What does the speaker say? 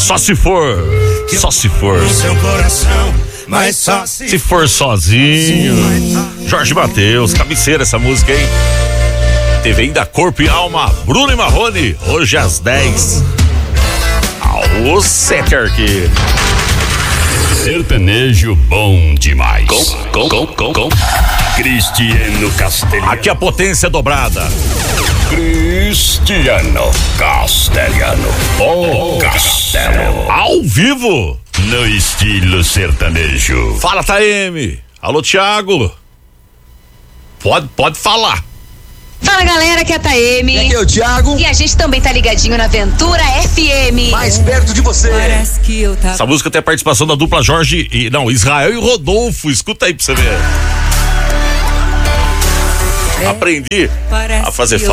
Só se for. Só se for. Seu coração, mas só Se for sozinho. Jorge Mateus, cabeceira essa música, hein? TV ainda Corpo e Alma, Bruno e Marrone, hoje às 10. Ao 7 aqui. Sertanejo bom demais. Com Cristiano Castelhano. Aqui a potência dobrada. Cristiano Castelhano. O Castelo. Ao vivo. No estilo sertanejo. Fala, Taeme. Alô, Thiago. Pode falar. Fala, galera, aqui é a Taeme. Aqui é o Thiago. E a gente também tá ligadinho na Aventura FM. Mais perto de você. Parece que eu tava... Essa música tem a participação da dupla Jorge e... Não, Israel e Rodolfo. Escuta aí pra você ver. Aprendi a fazer